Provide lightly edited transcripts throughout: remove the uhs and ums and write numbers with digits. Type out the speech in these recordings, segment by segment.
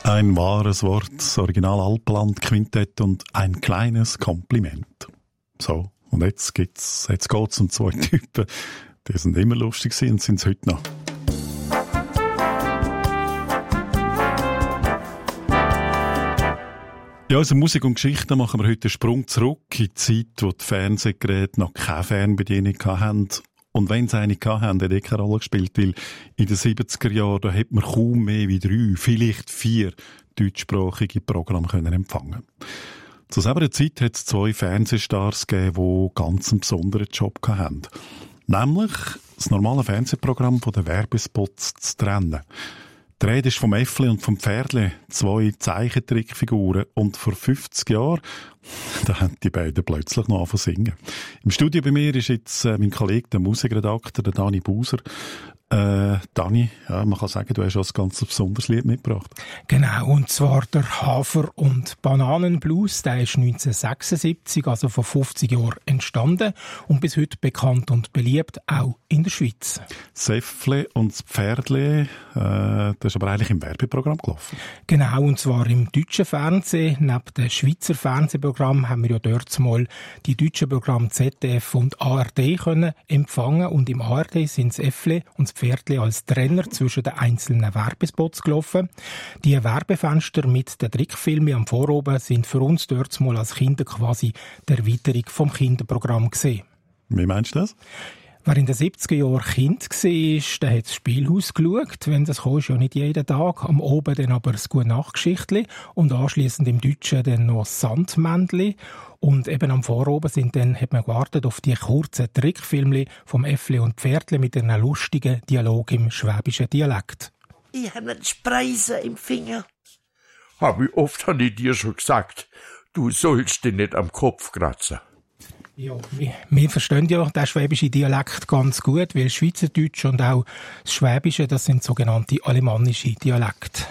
Ein wahres Wort, das Original Alpland-Quintett und ein kleines Kompliment. So, und jetzt geht's um zwei Typen. Die sind immer lustig gewesen und sind es heute noch. Ja, also Musik und Geschichte machen wir heute einen Sprung zurück in die Zeit, wo die Fernsehgeräte noch keine Fernbedienung hatten. Und wenn sie eine hatten, hat keine Rolle gespielt, weil in den 70er Jahren, da hat man kaum mehr wie 3, vielleicht 4 deutschsprachige Programme können empfangen. Zu selber Zeit hat es 2 Fernsehstars gegeben, die ganz einen besonderen Job hatten. Nämlich das normale Fernsehprogramm von den Werbespots zu trennen. Die Rede ist vom Äffli und vom Pferdli, 2 Zeichentrickfiguren. Und vor 50 Jahren, da haben die beiden plötzlich noch angefangen zu singen. Im Studio bei mir ist jetzt mein Kollege, der Musikredakteur, der Dani Buser. Dani, ja, man kann sagen, du hast auch ein ganz besonderes Lied mitgebracht. Genau, und zwar der Hafer- und Bananenblues. Der ist 1976, also vor 50 Jahren, entstanden und bis heute bekannt und beliebt, auch in der Schweiz. Das Äffli und das Pferdli, das ist aber eigentlich im Werbeprogramm gelaufen. Genau, und zwar im deutschen Fernsehen. Neben dem Schweizer Fernsehprogramm haben wir ja dort mal die deutschen Programme ZDF und ARD können empfangen. Und im ARD sind das Äffli und das Pferdli als Trenner zwischen den einzelnen Werbespots gelaufen. Die Werbefenster mit den Trickfilmen am Voroben sind für uns dort mal als Kinder quasi der Erweiterung vom Kinderprogramm gesehen. Wie meinst du das? Wer in den 70er Jahren Kind war, der hat das Spielhaus geschaut. Wenn das kam, ja nicht jeden Tag. Am Oben dann aber das Gute-Nacht-Geschichtli und anschliessend im Deutschen dann noch das Sandmännli. Und eben am Voroben hat man gewartet auf die kurzen Trickfilme vom Äffli und Pferdli mit einem lustigen Dialog im schwäbischen Dialekt. Ich habe einen Spreisen im Finger. Wie oft habe ich dir schon gesagt, du sollst dich nicht am Kopf kratzen. Ja, wir verstehen ja den schwäbischen Dialekt ganz gut, weil Schweizerdeutsch und auch das Schwäbische, das sind sogenannte alemannische Dialekte.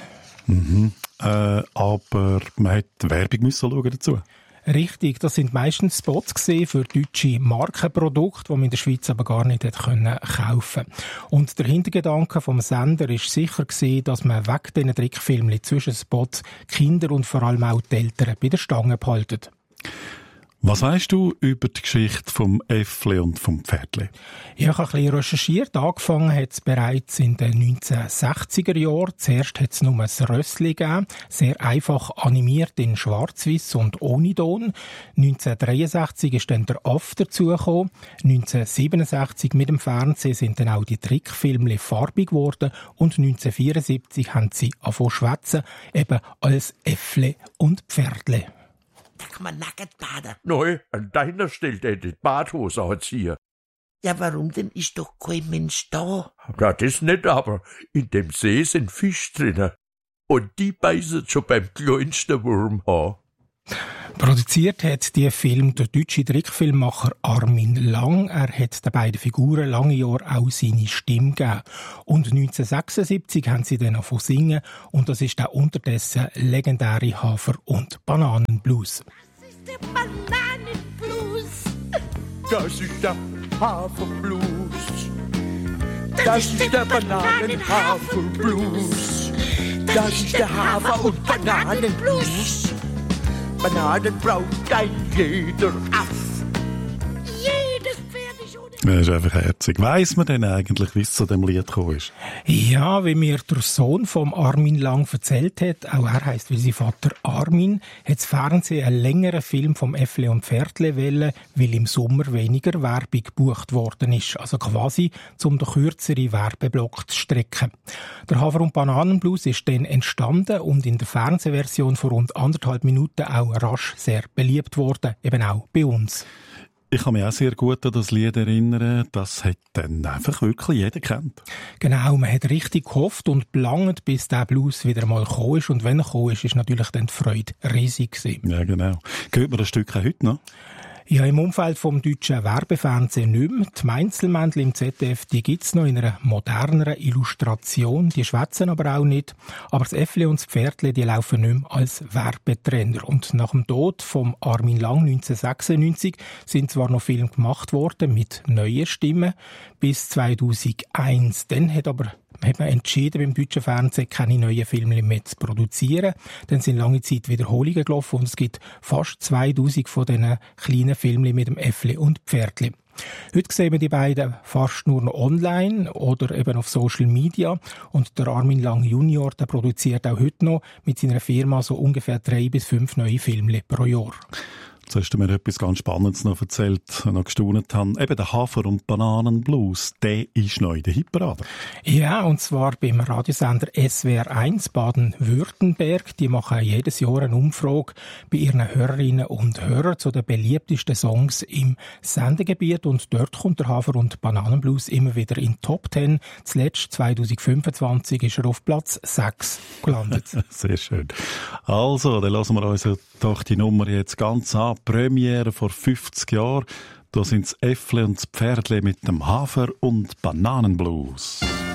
Aber man hat Werbung müssen schauen dazu. Richtig, das sind meistens Spots für deutsche Markenprodukte, die man in der Schweiz aber gar nicht kaufen konnte. Und der Hintergedanke vom Sender ist sicher gewesen, dass man wegen diesen Trickfilmen zwischen Spots Kinder und vor allem auch die Eltern bei der Stange behalten. Was weißt du über die Geschichte vom Äffli und vom Pferdli? Ich habe ein bisschen recherchiert. Angefangen hat es bereits in den 1960er Jahren. Zuerst hat es nur ein Rössli gegeben, sehr einfach animiert in Schwarz-Weiß und ohne Ton. 1963 ist dann der Aff dazugekommen. 1967 mit dem Fernsehen sind dann auch die Trickfilme farbig geworden und 1974 haben sie angefangen zu schwätzen, eben als Äffli und Pferdli. Da kann man nackt baden. Nein, an deiner Stelle hätte ich die Badhose anziehen. Ja, warum denn? Ist doch kein Mensch da. Ja, das nicht, aber in dem See sind Fische drinnen. Und die beißen schon beim kleinsten Wurm an. Produziert hat die Film der deutsche Trickfilmmacher Armin Lang. Er hat den beiden Figuren lange Jahre auch seine Stimme gegeben. Und 1976 haben sie dann angefangen zu singen. Und das ist der unterdessen legendäre Hafer- und Bananenblues. Das ist der Bananenblues. Das ist der Haferblues. Das ist der Bananenhaferblues. Das ist der Hafer- und Bananenblues. Bananen braucht ein jeder Aff. Jedes Pferd ist ohne... Das ist einfach herzig. Weiss man denn eigentlich, wie es zu dem Lied gekommen ist? Ja, wie mir der Sohn vom Armin Lang erzählt hat, auch er heisst wie sein Vater Armin, hat das Fernsehen einen längeren Film vom Äffli und Pferdli wollen, weil im Sommer weniger Werbung gebucht worden ist. Also quasi, um den kürzeren Werbeblock zu strecken. Der Hafer- und Bananenblues ist dann entstanden und in der Fernsehversion vor rund 1,5 Minuten auch rasch sehr beliebt worden, eben auch bei uns. Ich kann mich auch sehr gut an das Lied erinnern. Das hat dann einfach wirklich jeder kennt. Genau, man hat richtig gehofft und belangt, bis der Blues wieder mal gekommen ist. Und wenn er gekommen ist natürlich dann die Freude riesig gewesen. Ja, genau. Hört man das Stück auch heute noch? Ja, im Umfeld vom deutschen Werbefernsehen nicht mehr. Die Mainzelmännchen im ZDF, die gibt's noch in einer moderneren Illustration. Die schwätzen aber auch nicht. Aber das Äffli und das Pferdli, die laufen nicht mehr als Werbetrenner. Und nach dem Tod von Armin Lang 1996 sind zwar noch Filme gemacht worden mit neuen Stimmen bis 2001. Dann hat aber hat man entschieden, beim deutschen Fernsehen keine neuen Filme mehr zu produzieren. Dann sind lange Zeit Wiederholungen gelaufen und es gibt fast 2000 von diesen kleinen Filmen mit dem Äffli und Pferdli. Heute sehen wir die beiden fast nur noch online oder eben auf Social Media. Und der Armin Lang Junior, der produziert auch heute noch mit seiner Firma so ungefähr 3 bis 5 neue Filme pro Jahr. Jetzt hast du mir etwas ganz Spannendes noch erzählt, noch gestaunt habe. Eben der Hafer- und Bananenblues, der ist neu in der Hitparade. Ja, und zwar beim Radiosender SWR1 Baden-Württemberg. Die machen jedes Jahr eine Umfrage bei ihren Hörerinnen und Hörern zu den beliebtesten Songs im Sendegebiet. Und dort kommt der Hafer- und Bananenblues immer wieder in die Top 10. Zuletzt 2025 ist er auf Platz 6 gelandet. Sehr schön. Also, dann lassen wir uns doch die Nummer jetzt ganz an. Premiere vor 50 Jahren. Da sind das Äffle und das Pferdle mit dem Hafer- und Bananenblues.